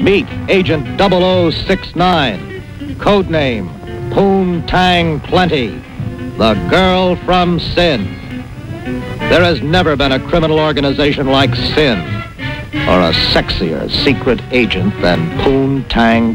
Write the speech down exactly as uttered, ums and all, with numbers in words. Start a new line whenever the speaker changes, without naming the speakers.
Meet Agent double oh six nine, codename Poontang Plenty, the girl from Sin. There has never been a criminal organization like Sin, or a sexier secret agent than Poontang